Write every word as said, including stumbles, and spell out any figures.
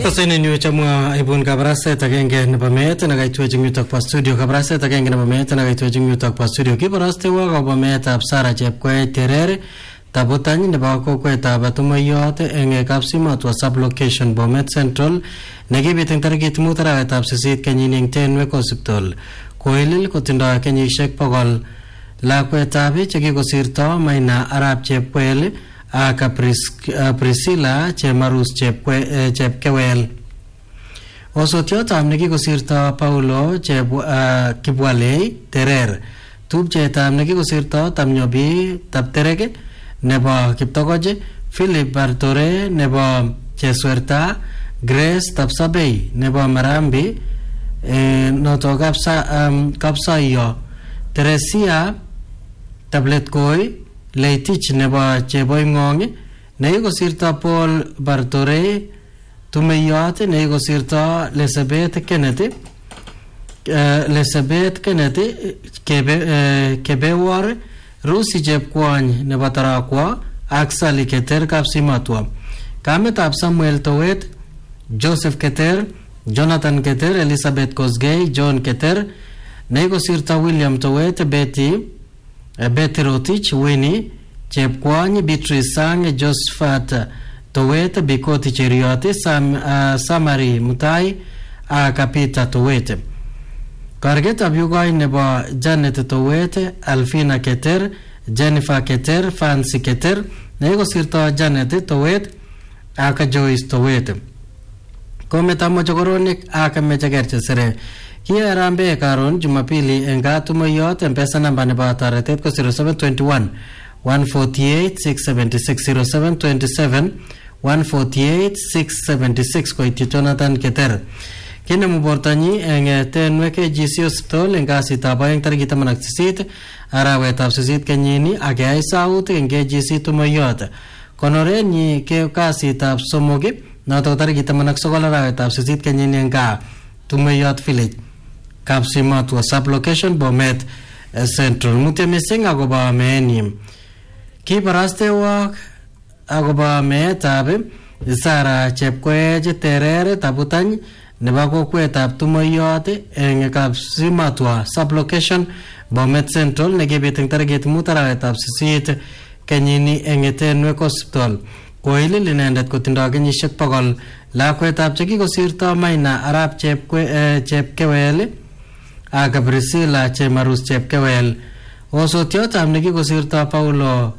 Kasini nyo chamwa ibun kabarasa takenge na pamet na kaitwe jingmutak pa studio kabarasa takenge na pamet na kaitwe jingmutak pa studio kibaraste wa ka pamet ab Sara Chepkwe Terere tabutani ne ba ko ko ta batumayot enge kapsima to sub location Bomet Central negibiteng target mutara tab sisit kanyining tenwe hospital koilil kotinda kenyishek pogol lakwe tabi cheki kosirto maina arab Chepkwele aka Priscilla Chemarus Chepkwe Chepkewel osotiot amne kikosirto Paulo Kibwalei Terer tupchet amne kikosirto Tamnyobi Taptereke nebo Kiptogoje Philip Bartore nebo Cheswerta Grace Tapsabei nebo Marambi noto kapsa kapsayo Teresia Tabletkoi Leitich nebo Cheboy Ngong neko sirta Paul Bartore tumeyot neko sirta Elizabeth Kennedy Elizabeth Kennedy kebe kebewar Rusi Chepkwony nebo Tarakwa Aksali Keter kapsimatwa kametab Samuel Towet Joseph Keter Jonathan Keter Elizabeth Kosgei John Keter neko sirta William Towet Betty Betty Rotich Winnie Chepkwony Beatrice Sang Josephat Towet Bikoti Cherioti Sam uh, Samari Mutai Akapita Towet Karget abugay nebo Janet Towet Alfina Keter Jennifer Keter Fancy Keter nego sirto Janet Towet aka Joyce Towet kometa mochokoronik aka mechagerche sere Kia rambe karon Jumapili enga tumayot mpesa namba ne ba taretet ko zero seven two one one four eight six seven six zero seven two seven one four eight six seven six ko iti Jonathan Keter kina mubortani enge tenwe ke G C Hospital enga sitaba eng tarigita manak sisit arawet ab sisit kenyini age ay saut enge G C tumayot konore ni ke kasitab somogi nato tarigita manak sogol arawet ab sisit kenyini enga tumayot village Kapsima to sub location Bomet Central mute missing agoba menim kibaraste wa agoba me tabe Sara Chepkwe Terere tabutany neba kokwet ab tumoyote eng Kapsima to sub location Bomet Central negebeteng target mutarawet ab sisit kenyini eng Tenwe Hospital koili linendet kotindo kenyishek pogol lakwet ab chekikosirto maina arab Chepkwe Chepkewel aka Priscilla Chemarus Chepkewel osotiot amne kikosirto Paulo